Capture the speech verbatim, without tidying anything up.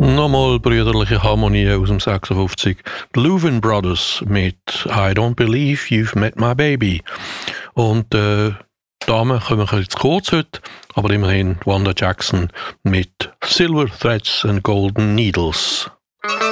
Nochmal brüderliche Harmonie aus dem sechsundfünfzig. The Louvin Brothers mit I Don't Believe You've Met My Baby. Und äh, Damen kommen wir jetzt kurz heute, aber immerhin Wanda Jackson mit Silver Threads and Golden Needles.